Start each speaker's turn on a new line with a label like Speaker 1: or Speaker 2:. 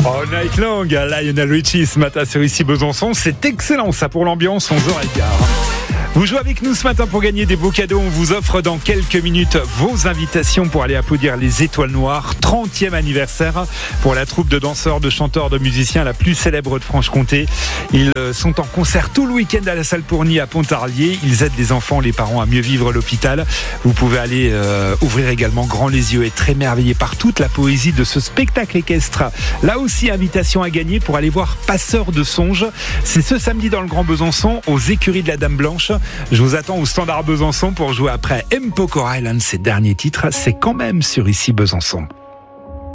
Speaker 1: Oh, Night Long, Lionel Richie ce matin sur Ici Besançon. C'est excellent ça pour l'ambiance, 11h15. Vous jouez avec nous ce matin pour gagner des beaux cadeaux. On vous offre dans quelques minutes vos invitations pour aller applaudir les Étoiles Noires. 30e anniversaire pour la troupe de danseurs, de chanteurs, de musiciens la plus célèbre de Franche-Comté. Ils sont en concert tout le week-end à la salle Pourny à Pontarlier. Ils aident les enfants, les parents à mieux vivre l'hôpital. Vous pouvez aller ouvrir également grand les yeux et être émerveillé par toute la poésie de ce spectacle équestre. Là aussi, invitation à gagner pour aller voir Passeur de songes. C'est ce samedi dans le Grand Besançon, aux écuries de la Dame Blanche. Je vous attends au Standard Besançon pour jouer après M. Pokora et l'un de ses derniers titres, c'est quand même sur Ici Besançon.